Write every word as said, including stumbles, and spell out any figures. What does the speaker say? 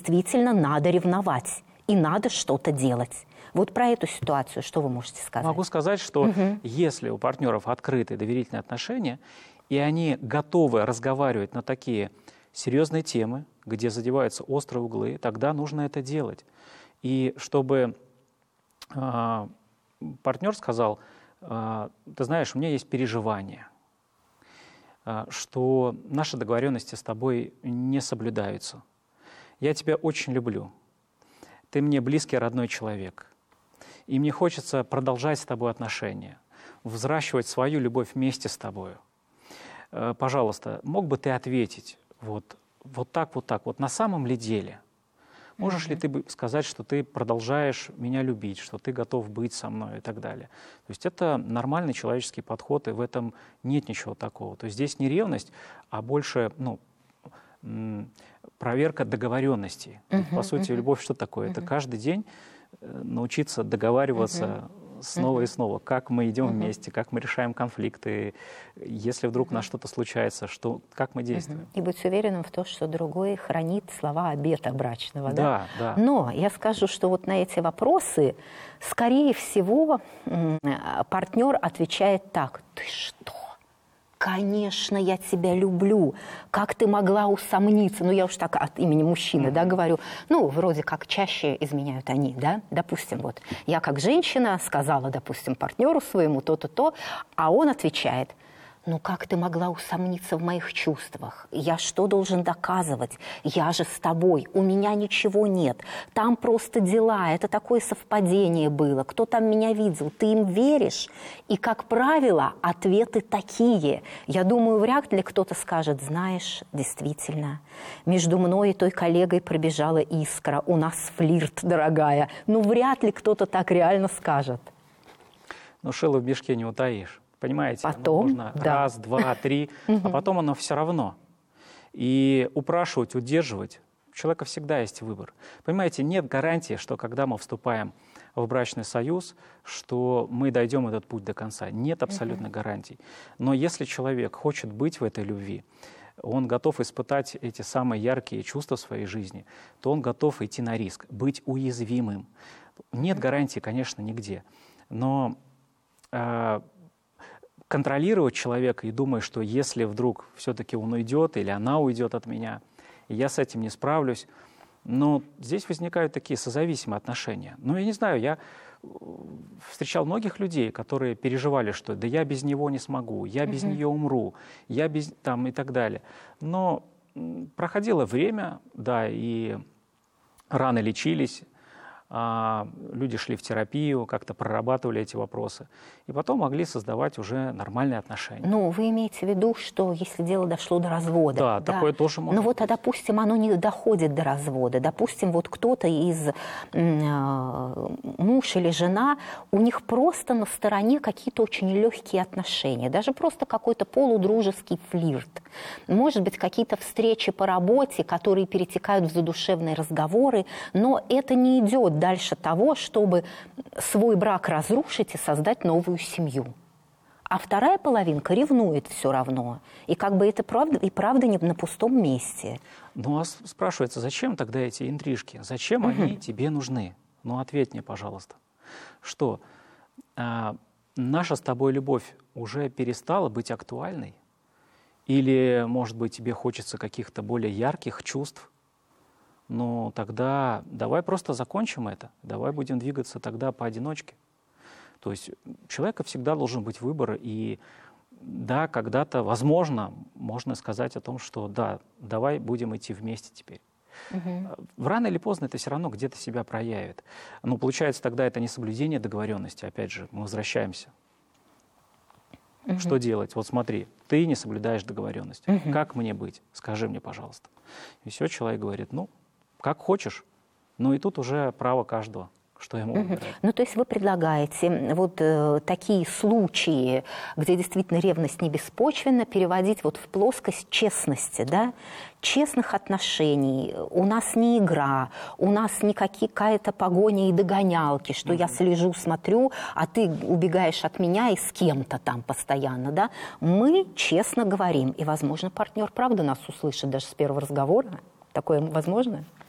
действительно надо ревновать и надо что-то делать. Вот про эту ситуацию что вы можете сказать? Могу сказать, что угу. если у партнеров открытые доверительные отношения, и они готовы разговаривать на такие серьезные темы, где задеваются острые углы, тогда нужно это делать. И чтобы э, партнер сказал, э, ты знаешь, у меня есть переживания, э, что наши договоренности с тобой не соблюдаются. Я тебя очень люблю. Ты мне близкий, родной человек. И мне хочется продолжать с тобой отношения, взращивать свою любовь вместе с тобой. Э, пожалуйста, мог бы ты ответить вот, вот так, вот так, вот на самом ли деле? Можешь ли ты сказать, что ты продолжаешь меня любить, что ты готов быть со мной и так далее? То есть это нормальный человеческий подход, и в этом нет ничего такого. То есть здесь не ревность, а больше ну, проверка договоренностей. Uh-huh, По сути, uh-huh. любовь что такое? Uh-huh. Это каждый день научиться договариваться uh-huh. снова uh-huh. и снова, как мы идем uh-huh. вместе, как мы решаем конфликты, если вдруг uh-huh. у нас что-то случается, что, как мы действуем. Uh-huh. И быть уверенным в том, что другой хранит слова обета брачного. Да, да? да. Но я скажу, что вот на эти вопросы, скорее всего, партнер отвечает так: ты что? Конечно, я тебя люблю. Как ты могла усомниться? Ну, я уж так от имени мужчины, mm-hmm. да, говорю. Ну, вроде как чаще изменяют они, да. Допустим, вот я как женщина сказала, допустим, партнеру своему то-то, то, а он отвечает: ну, как ты могла усомниться в моих чувствах? Я что должен доказывать? Я же с тобой, у меня ничего нет. Там просто дела, это такое совпадение было. Кто там меня видел? Ты им веришь? И, как правило, ответы такие. Я думаю, вряд ли кто-то скажет: знаешь, действительно, между мной и той коллегой пробежала искра, у нас флирт, дорогая. Ну, вряд ли кто-то так реально скажет. Ну, шило в мешке не утаишь. Понимаете, потом, можно да. раз, два, три, а потом оно все равно. И упрашивать, удерживать, у человека всегда есть выбор. Понимаете, нет гарантии, что когда мы вступаем в брачный союз, что мы дойдем этот путь до конца. Нет абсолютно гарантий. Но если человек хочет быть в этой любви, он готов испытать эти самые яркие чувства в своей жизни, то он готов идти на риск, быть уязвимым. Нет гарантии, конечно, нигде. Но э, контролировать человека и думать, что если вдруг все-таки он уйдет или она уйдет от меня, и я с этим не справлюсь, но здесь возникают такие созависимые отношения. Ну, я не знаю, я встречал многих людей, которые переживали, что да я без него не смогу, я без uh-huh. нее умру, я без там и так далее. Но проходило время, да, и раны лечились, а, люди шли в терапию, как-то прорабатывали эти вопросы, и потом могли создавать уже нормальные отношения. Ну, вы имеете в виду, что если дело дошло до развода? Да, да. такое тоже может Ну вот, быть. а допустим, оно не доходит до развода. Допустим, вот кто-то из э, муж или жена, у них просто на стороне какие-то очень легкие отношения, даже просто какой-то полудружеский флирт. Может быть, какие-то встречи по работе, которые перетекают в задушевные разговоры, но это не идет дальше того, чтобы свой брак разрушить и создать новую семью. А вторая половинка ревнует все равно. И как бы это правда, и правда не на пустом месте. Ну, а спрашивается, зачем тогда эти интрижки? Зачем угу. они тебе нужны? Ну, ответь мне, пожалуйста. Что, а, наша с тобой любовь уже перестала быть актуальной? Или, может быть, тебе хочется каких-то более ярких чувств? Ну, тогда давай просто закончим это. Давай будем двигаться тогда поодиночке. То есть у человека всегда должен быть выбор. И да, когда-то, возможно, можно сказать о том, что да, давай будем идти вместе теперь. Угу. Рано или поздно это все равно где-то себя проявит. Ну, получается, тогда это не соблюдение договоренности. Опять же, мы возвращаемся. Угу. Что делать? Вот смотри, ты не соблюдаешь договоренность. Угу. Как мне быть? Скажи мне, пожалуйста. И все, человек говорит, ну, как хочешь. Ну и тут уже право каждого, что ему выбирать. Угу. Ну, то есть вы предлагаете вот э, такие случаи, где действительно ревность не беспочвенна, переводить вот в плоскость честности, да? Честных отношений. У нас не игра, у нас не какая-то погоня и догонялки, что угу. я слежу, смотрю, а ты убегаешь от меня и с кем-то там постоянно, да? Мы честно говорим, и, возможно, партнер правда нас услышит даже с первого разговора. Такое возможно?